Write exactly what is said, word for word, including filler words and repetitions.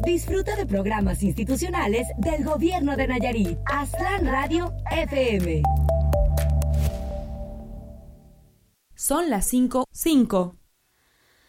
Disfruta de programas institucionales del Gobierno de Nayarit. Aztlán Radio F M. Son las cinco, cinco.